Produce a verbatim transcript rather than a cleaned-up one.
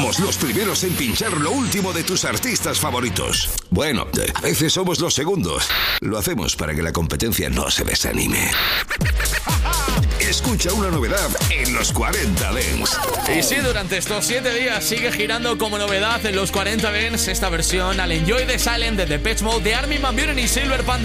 Somos los primeros en pinchar lo último de tus artistas favoritos. Bueno, a veces somos los segundos. Lo hacemos para que la competencia no se desanime. Escucha una novedad en los cuarenta Dance. Y sí, durante estos siete días sigue girando como novedad en los cuarenta Dance esta versión al Enjoy the Silence de Depeche Mode, de Armin van Buuren y Silver Panda.